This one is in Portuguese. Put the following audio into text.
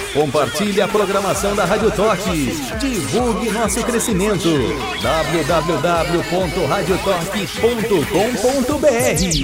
Compartilhe a programação da Rádio Toque. Divulgue nosso crescimento. www.radiotoque.com.br